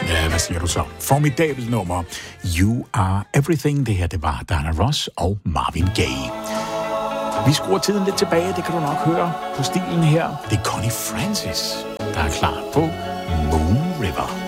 Ja, hvad siger du så? Formidabelt nummer. You Are Everything. Det her, det var Diana Ross og Marvin Gaye. Vi skruer tiden lidt tilbage, det kan du nok høre på stilen her. Det er Connie Francis, der er klar på Moon River.